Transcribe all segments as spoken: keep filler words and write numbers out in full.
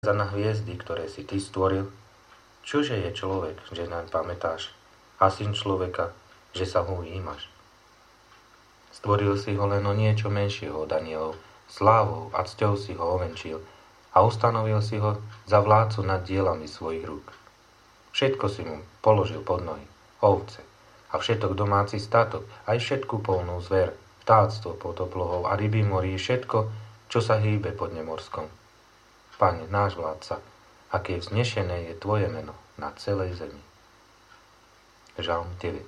za na hviezdy, ktoré si ty stvoril? Čože je človek, že naň pamätáš, a syn človeka, že sa ho ujímaš? Stvoril si ho len o niečo menšieho od anielov, slávou a cťou si ho ovenčil a ustanovil si ho za vládcu nad dielami svojich rúk. Všetko si mu položil pod nohy, ovce a všetok domáci statok, aj všetku polnú zver, vtáctvo pod oblohou a ryby morí, všetko, čo sa hýbe pod nemorskom. Pane, náš vládca, aké vznešené je tvoje meno na celej zemi. Žalm deväť.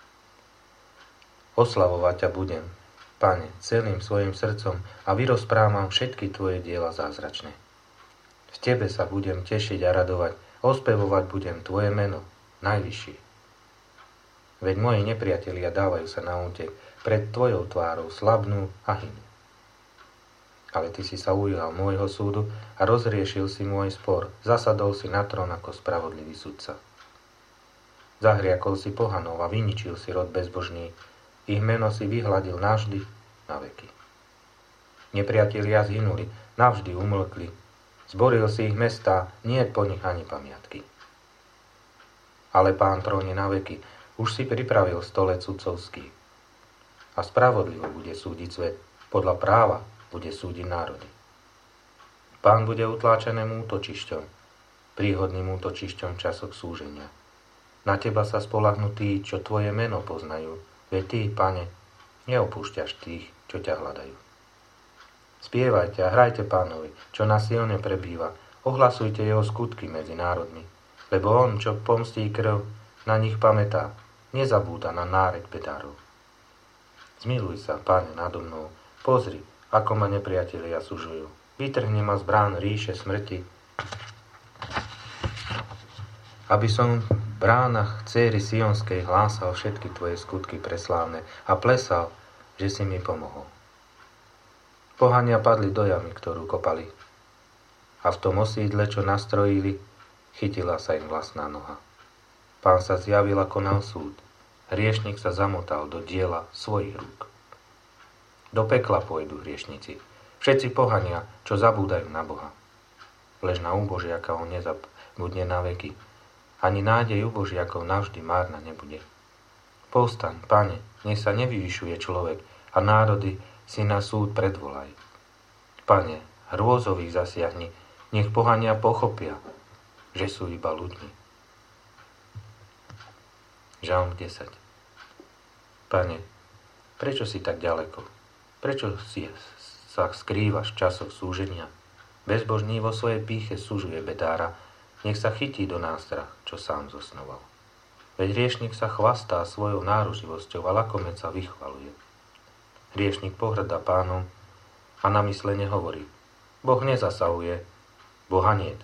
Oslavovať ťa budem, Pane, celým svojim srdcom a vyrozprávam všetky tvoje diela zázračné. V tebe sa budem tešiť a radovať, ospevovať budem tvoje meno, najvyššie. Veď moji nepriatelia dávajú sa na útek, pred tvojou tvárou slabnú a hynú. Ale ty si sa ujal môjho súdu a rozriešil si môj spor, zasadol si na trón ako spravodlivý sudca. Zahriakol si pohanov a vyničil si rod bezbožný, ich meno si vyhladil navždy na veky. Nepriatelia zhynuli, navždy umlkli, zboril si ich mestá, nie po nich ani pamiatky. Ale Pán tróne na veky, už si pripravil stolec sudcovský. A spravodlivo bude súdiť svet, podľa práva bude súdiť národy. Pán bude utláčaným útočišťom, príhodným útočišťom v časoch súženia. Na teba sa spoľahnú tí, čo tvoje meno poznajú, veď ty, Pane, neopúšťaš tých, čo ťa hľadajú. Spievajte a hrajte Pánovi, čo na Sione prebýva, ohlasujte jeho skutky medzi národmi, lebo on, čo pomstí krv, na nich pamätá, nezabúda na nárek bedárov. Zmiluj sa, Pane, nado mnou, pozri, ako ma nepriatelia sužujú. Vytrhne ma z brán ríše smrti, aby som v bránach céry Sionskej hlásal všetky tvoje skutky preslávne a plesal, že si mi pomohol. Pohania padli do jamy, ktorú kopali. A v tom osídle, čo nastrojili, chytila sa im vlastná noha. Pán sa zjavil a konal súd. Hriešnik sa zamotal do diela svojich rúk. Do pekla pôjdu hriešnici, všetci pohania, čo zabúdajú na Boha. Lež na úbožiaka on nezabudne na veky, ani nádej úbožiakov navždy márna nebude. Povstaň, Pane, nech sa nevyvyšuje človek a národy si na súd predvolaj. Pane, hrôzových zasiahni, nech pohania pochopia, že sú iba ľuďmi. Žalm desať. Pane, prečo si tak ďaleko? Prečo si sa skrývaš v časoch súženia? Bezbožný vo svojej pýche súžuje bedára, nech sa chytí do nástrah, čo sám zosnoval. Veď hriešnik sa chvastá svojou náruživosťou a lakomec sa vychvaluje. Hriešnik pohŕda Pánom a na myslenie hovorí: Boh nezasahuje, Boha niet.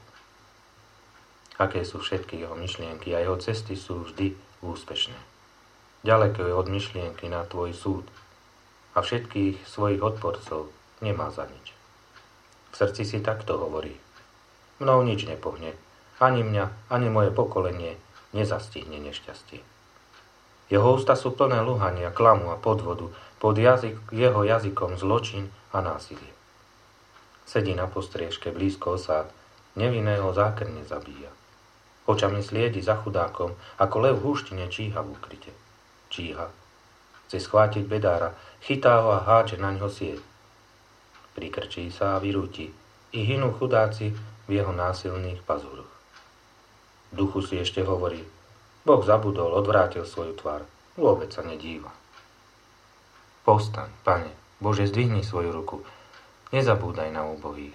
Aké sú všetky jeho myšlienky a jeho cesty sú vždy úspešné. Ďaleko je od myšlienky na tvoj súd a všetkých svojich odporcov nemá za nič. V srdci si takto hovorí: mnou nič nepohne, ani mňa, ani moje pokolenie nezastihne nešťastie. Jeho ústa sú plné lúhania, klamu a podvodu, pod jazyk, jeho jazykom zločin a násilie. Sedí na postriežke blízko osád, nevinného zákrne zabíja. Očami sliedi za chudákom, ako lev v húštine číha v ukryte. Číha. Chce schvátiť bedára, chytá ho a háče na ňo sieť. Prikrčí sa a vyrúti, i hynú chudáci v jeho násilných pazúroch. V duchu si ešte hovorí: Boh zabudol, odvrátil svoju tvár, vôbec sa nedíva. Povstaň, Pane, Bože, zdvihni svoju ruku, nezabúdaj na úbohých.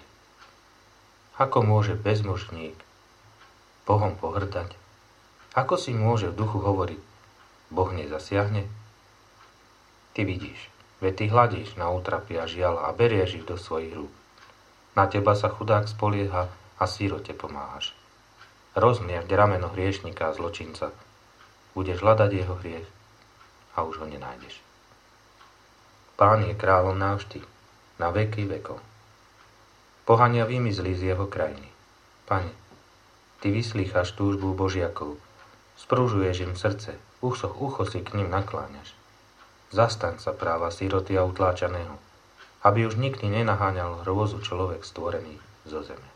Ako môže bezmožník Bohom pohrdať? Ako si môže v duchu hovoriť: Boh nezasiahne? Ty vidíš, veď ty hľadíš na útrapy a žiaľ a berieš ich do svojich rúk. Na teba sa chudák spolieha a sírote pomáhaš. Rozmliažď rameno hriešnika a zločinca. Budeš hľadať jeho hriech a už ho nenájdeš. Pán je kráľom navždy, na veky vekov. Pohania vymizli z jeho krajiny. Pane, ty vyslýchaš túžbu Božiakov, sprúžuješ im srdce, ucho, ucho si k ním nakláňaš. Zastaň sa práva síroty a utláčaného, aby už nikdy nenaháňal hrôzu človek stvorený zo zeme.